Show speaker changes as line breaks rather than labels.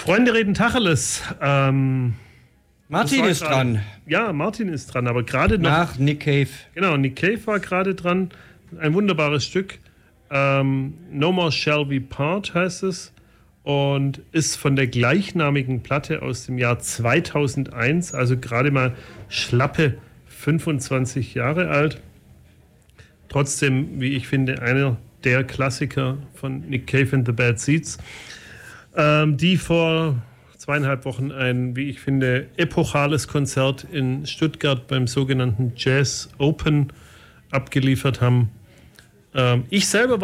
Freunde reden Tacheles.
Martin ist dran.
Ja, Martin ist dran, aber gerade noch.
Nach Nick Cave.
Genau, Nick Cave war gerade dran. Ein wunderbares Stück. No More Shall We Part heißt es. Und ist von der gleichnamigen Platte aus dem Jahr 2001, also gerade mal schlappe 25 Jahre alt. Trotzdem, wie ich finde, einer der Klassiker von Nick Cave and the Bad Seeds, die vor 2,5 Wochen ein, wie ich finde, epochales Konzert in Stuttgart beim sogenannten Jazz Open abgeliefert haben. Ich selber